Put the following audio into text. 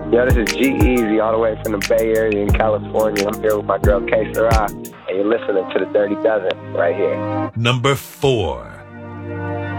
Yo, this is G-Eazy all the way from the Bay Area in California. I'm here with my girl K Sarah, and you're listening to The Dirty Dozen right here. Number 4.